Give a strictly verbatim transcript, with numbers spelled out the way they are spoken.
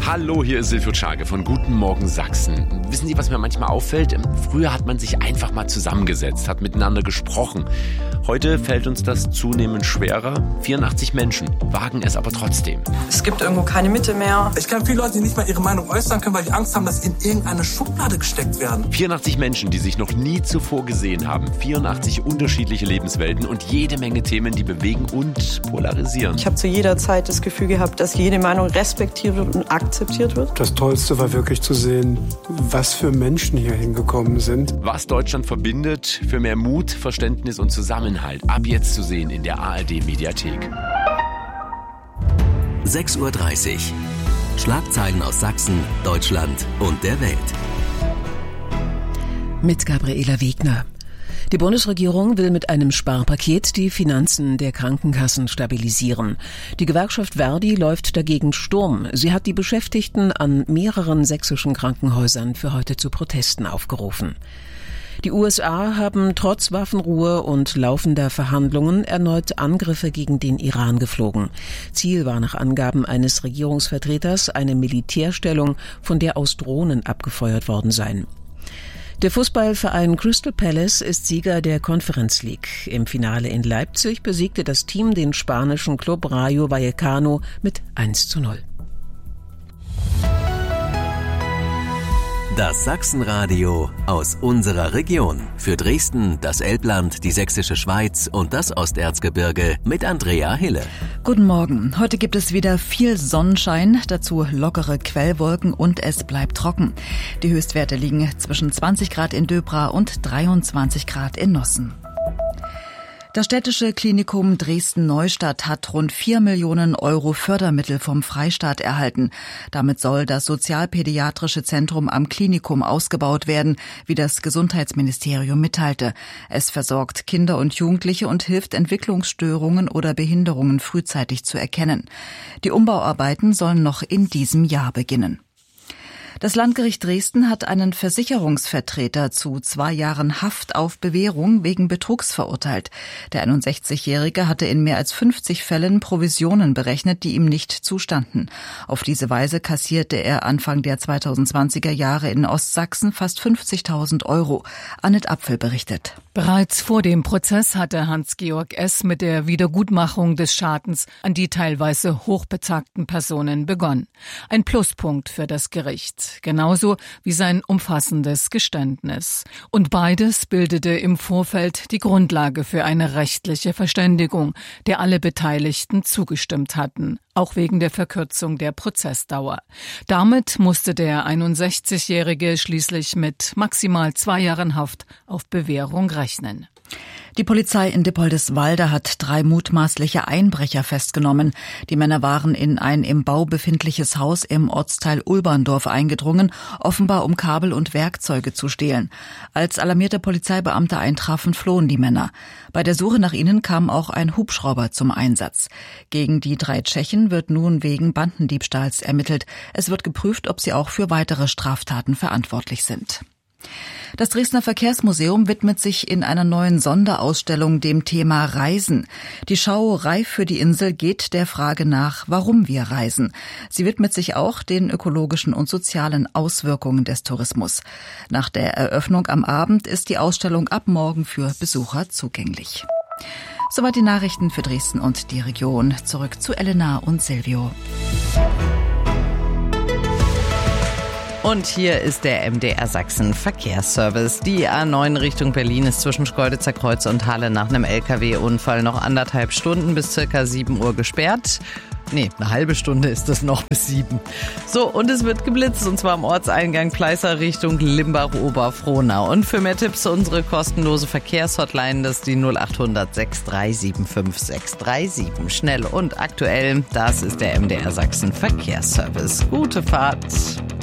Hallo, hier ist Silvio Czage von Guten Morgen Sachsen. Wissen Sie, was mir manchmal auffällt? Früher hat man sich einfach mal zusammengesetzt, hat miteinander gesprochen. Heute fällt uns das zunehmend schwerer. vierundachtzig Menschen wagen es aber trotzdem. Es gibt irgendwo keine Mitte mehr. Ich kenne viele Leute, die nicht mal ihre Meinung äußern können, weil die Angst haben, dass sie in irgendeine Schublade gesteckt werden. vierundachtzig Menschen, die sich noch nie zuvor gesehen haben. vierundachtzig unterschiedliche Lebenswelten und jede Menge Themen, die bewegen und polarisieren. Ich habe zu jeder Zeit das Gefühl gehabt, dass jede Meinung respektiert wird und akzeptiert wird. Das Tollste war wirklich zu sehen, was für Menschen hier hingekommen sind. Was Deutschland verbindet, für mehr Mut, Verständnis und Zusammenhalt. Ab jetzt zu sehen in der A R D-Mediathek. sechs Uhr dreißig. Schlagzeilen aus Sachsen, Deutschland und der Welt. Mit Gabriela Wegner. Die Bundesregierung will mit einem Sparpaket die Finanzen der Krankenkassen stabilisieren. Die Gewerkschaft Verdi läuft dagegen Sturm. Sie hat die Beschäftigten an mehreren sächsischen Krankenhäusern für heute zu Protesten aufgerufen. Die U S A haben trotz Waffenruhe und laufender Verhandlungen erneut Angriffe gegen den Iran geflogen. Ziel war nach Angaben eines Regierungsvertreters eine Militärstellung, von der aus Drohnen abgefeuert worden seien. Der Fußballverein Crystal Palace ist Sieger der Conference League. Im Finale in Leipzig besiegte das Team den spanischen Club Rayo Vallecano mit eins zu null. Das Sachsenradio aus unserer Region. Für Dresden, das Elbland, die Sächsische Schweiz und das Osterzgebirge mit Andrea Hille. Guten Morgen. Heute gibt es wieder viel Sonnenschein, dazu lockere Quellwolken und es bleibt trocken. Die Höchstwerte liegen zwischen zwanzig Grad in Döbra und dreiundzwanzig Grad in Nossen. Das städtische Klinikum Dresden-Neustadt hat rund vier Millionen Euro Fördermittel vom Freistaat erhalten. Damit soll das sozialpädiatrische Zentrum am Klinikum ausgebaut werden, wie das Gesundheitsministerium mitteilte. Es versorgt Kinder und Jugendliche und hilft, Entwicklungsstörungen oder Behinderungen frühzeitig zu erkennen. Die Umbauarbeiten sollen noch in diesem Jahr beginnen. Das Landgericht Dresden hat einen Versicherungsvertreter zu zwei Jahren Haft auf Bewährung wegen Betrugs verurteilt. Der einundsechzigjährige hatte in mehr als fünfzig Fällen Provisionen berechnet, die ihm nicht zustanden. Auf diese Weise kassierte er Anfang der zweitausendzwanziger Jahre in Ostsachsen fast fünfzigtausend Euro. Annette Apfel berichtet. Bereits vor dem Prozess hatte Hans-Georg S. mit der Wiedergutmachung des Schadens an die teilweise hochbetagten Personen begonnen. Ein Pluspunkt für das Gericht, genauso wie sein umfassendes Geständnis. Und beides bildete im Vorfeld die Grundlage für eine rechtliche Verständigung, der alle Beteiligten zugestimmt hatten, auch wegen der Verkürzung der Prozessdauer. Damit musste der einundsechzigjährige schließlich mit maximal zwei Jahren Haft auf Bewährung rechnen. Die Polizei in Dippoldiswalde hat drei mutmaßliche Einbrecher festgenommen. Die Männer waren in ein im Bau befindliches Haus im Ortsteil Ulberndorf eingedrungen, offenbar um Kabel und Werkzeuge zu stehlen. Als alarmierte Polizeibeamte eintrafen, flohen die Männer. Bei der Suche nach ihnen kam auch ein Hubschrauber zum Einsatz. Gegen die drei Tschechen wird nun wegen Bandendiebstahls ermittelt. Es wird geprüft, ob sie auch für weitere Straftaten verantwortlich sind. Das Dresdner Verkehrsmuseum widmet sich in einer neuen Sonderausstellung dem Thema Reisen. Die Schau Reif für die Insel geht der Frage nach, warum wir reisen. Sie widmet sich auch den ökologischen und sozialen Auswirkungen des Tourismus. Nach der Eröffnung am Abend ist die Ausstellung ab morgen für Besucher zugänglich. Soweit die Nachrichten für Dresden und die Region. Zurück zu Elena und Silvio. Und hier ist der M D R Sachsen Verkehrsservice. Die A neun Richtung Berlin ist zwischen Schkeuditzer Kreuz und Halle nach einem L K W-Unfall noch anderthalb Stunden bis circa sieben Uhr gesperrt. Nee, eine halbe Stunde ist es noch bis sieben. So, und es wird geblitzt, und zwar am Ortseingang Pleißer Richtung Limbach-Oberfrohnau. Und für mehr Tipps unsere kostenlose Verkehrshotline, das ist die null acht hundert sechs drei sieben fünf sechs drei sieben. Schnell und aktuell, das ist der M D R Sachsen Verkehrsservice. Gute Fahrt.